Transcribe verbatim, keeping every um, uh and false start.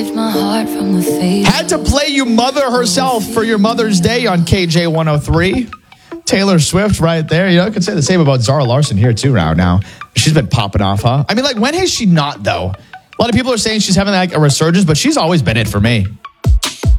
My heart from the fade. Had to play you Mother herself for your Mother's Day on K J one oh three. Taylor Swift right there. You know, I could say the same about Zara Larsson here too right now. She's been popping off, huh? I mean, like, when has she not, though? A lot of people are saying she's having like a resurgence, but she's always been it for me.